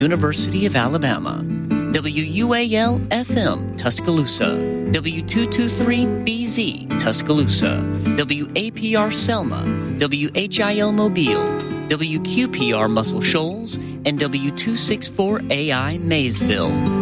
University of Alabama, WUAL-FM Tuscaloosa, W223BZ Tuscaloosa, WAPR Selma, WHIL Mobile, WQPR Muscle Shoals, and W264AI Maysville.